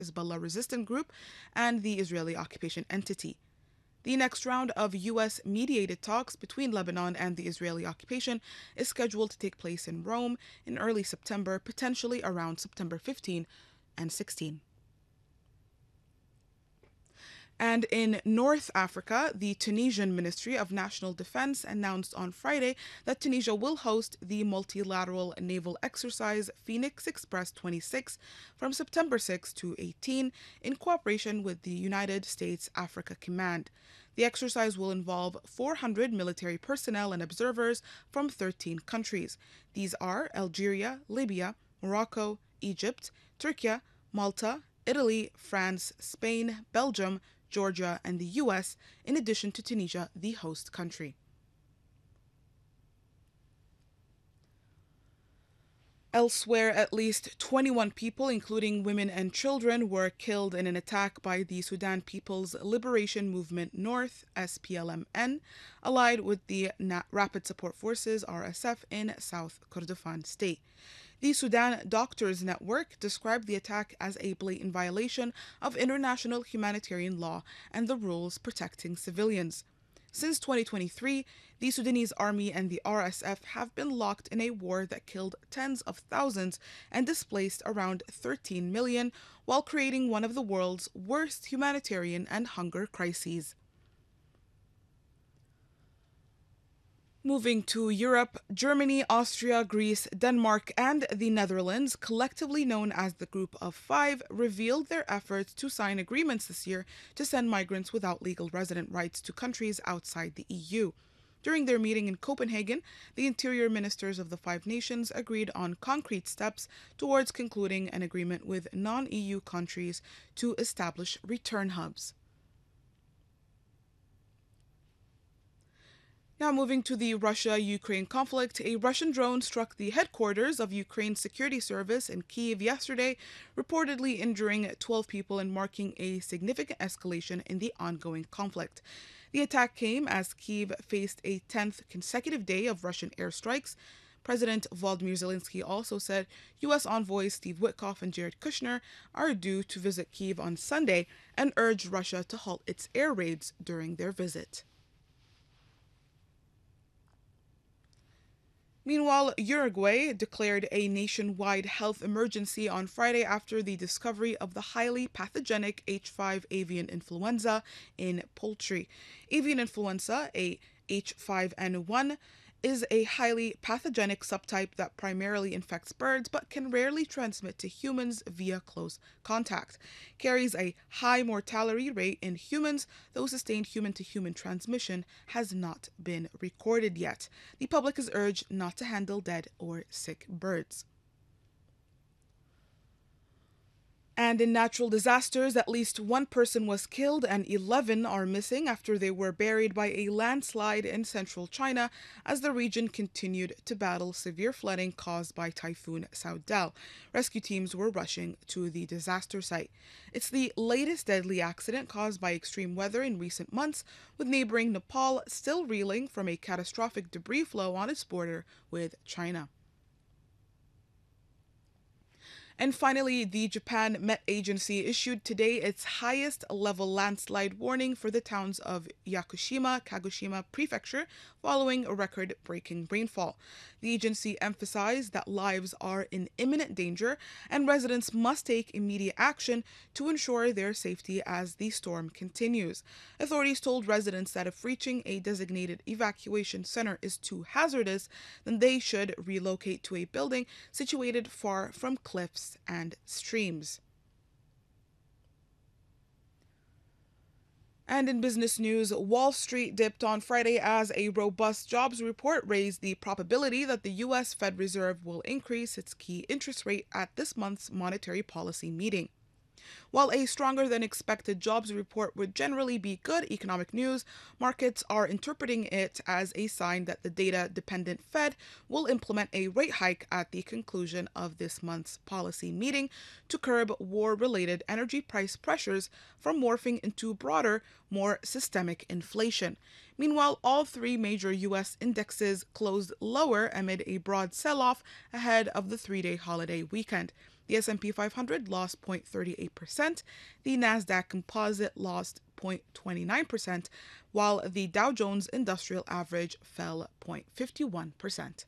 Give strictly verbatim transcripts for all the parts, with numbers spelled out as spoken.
Hezbollah resistant group and the Israeli occupation entity. The next round of U S mediated talks between Lebanon and the Israeli occupation is scheduled to take place in Rome in early September, potentially around September fifteenth and sixteenth. And in North Africa, the Tunisian Ministry of National Defense announced on Friday that Tunisia will host the multilateral naval exercise Phoenix Express twenty-six from September sixth to eighteenth in cooperation with the United States Africa Command. The exercise will involve four hundred military personnel and observers from thirteen countries. These are Algeria, Libya, Morocco, Egypt, Turkey, Malta, Italy, France, Spain, Belgium, Georgia, and the U S, in addition to Tunisia, the host country. Elsewhere, at least twenty-one people, including women and children, were killed in an attack by the Sudan People's Liberation Movement North, S P L M N, allied with the Rapid Support Forces, R S F, in South Kordofan state. The Sudan Doctors Network described the attack as a blatant violation of international humanitarian law and the rules protecting civilians. Since twenty twenty-three, the Sudanese army and the R S F have been locked in a war that killed tens of thousands and displaced around thirteen million, while creating one of the world's worst humanitarian and hunger crises. Moving to Europe, Germany, Austria, Greece, Denmark, and the Netherlands, collectively known as the Group of Five, revealed their efforts to sign agreements this year to send migrants without legal resident rights to countries outside the E U. During their meeting in Copenhagen, the interior ministers of the five nations agreed on concrete steps towards concluding an agreement with non-E U countries to establish return hubs. Now moving to the Russia-Ukraine conflict, a Russian drone struck the headquarters of Ukraine's security service in Kyiv yesterday, reportedly injuring twelve people and marking a significant escalation in the ongoing conflict. The attack came as Kyiv faced a tenth consecutive day of Russian airstrikes. President Volodymyr Zelensky also said U S envoys Steve Witkoff and Jared Kushner are due to visit Kyiv on Sunday and urged Russia to halt its air raids during their visit. Meanwhile, Uruguay declared a nationwide health emergency on Friday after the discovery of the highly pathogenic H five avian influenza in poultry. Avian influenza, a H five N one, is a highly pathogenic subtype that primarily infects birds but can rarely transmit to humans via close contact. Carries a high mortality rate in humans, though sustained human-to-human transmission has not been recorded yet. The public is urged not to handle dead or sick birds. And in natural disasters, at least one person was killed and eleven are missing after they were buried by a landslide in central China as the region continued to battle severe flooding caused by Typhoon Saudal. Rescue teams were rushing to the disaster site. It's the latest deadly accident caused by extreme weather in recent months, with neighboring Nepal still reeling from a catastrophic debris flow on its border with China. And finally, the Japan Met Agency issued today its highest level landslide warning for the towns of Yakushima, Kagoshima Prefecture, following a record-breaking rainfall. The agency emphasized that lives are in imminent danger and residents must take immediate action to ensure their safety as the storm continues. Authorities told residents that if reaching a designated evacuation center is too hazardous, then they should relocate to a building situated far from cliffs and streams. And in business news, Wall Street dipped on Friday as a robust jobs report raised the probability that the U S Fed Reserve will increase its key interest rate at this month's monetary policy meeting. While a stronger than expected jobs report would generally be good economic news, markets are interpreting it as a sign that the data-dependent Fed will implement a rate hike at the conclusion of this month's policy meeting to curb war-related energy price pressures from morphing into broader, more systemic inflation. Meanwhile, all three major U S indexes closed lower amid a broad sell-off ahead of the three-day holiday weekend. The S and P five hundred lost zero point three eight percent, the Nasdaq Composite lost zero point two nine percent, while the Dow Jones Industrial Average fell zero point five one percent.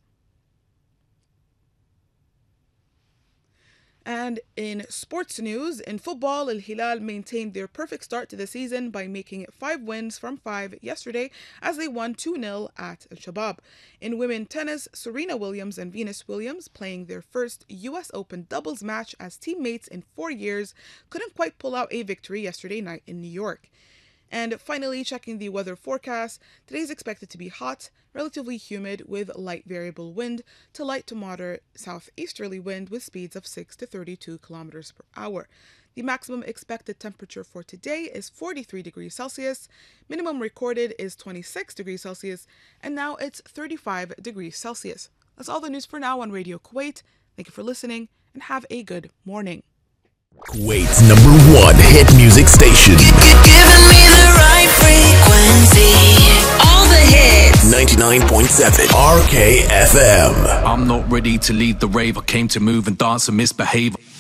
And in sports news, in football, Al Hilal maintained their perfect start to the season by making five wins from five yesterday as they won two nil at Al Shabab. In women tennis, Serena Williams and Venus Williams, playing their first U S Open doubles match as teammates in four years, couldn't quite pull out a victory yesterday night in New York. And finally, checking the weather forecast, today is expected to be hot, relatively humid with light variable wind to light to moderate southeasterly wind with speeds of six to thirty-two kilometers per hour. The maximum expected temperature for today is forty-three degrees Celsius, minimum recorded is twenty-six degrees Celsius, and now it's thirty-five degrees Celsius. That's all the news for now on Radio Kuwait. Thank you for listening and have a good morning. Kuwait's number one hit music station. Giving me the right frequency. All the hits. ninety-nine point seven R K F M. I'm not ready to lead the rave. I came to move and dance and misbehave.